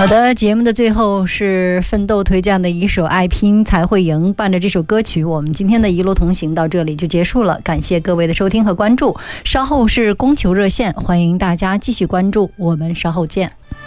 好的，节目的最后是奋斗推荐的一首《爱拼才会赢》，伴着这首歌曲，我们今天的一路同行到这里就结束了。感谢各位的收听和关注，稍后是供求热线，欢迎大家继续关注，我们稍后见。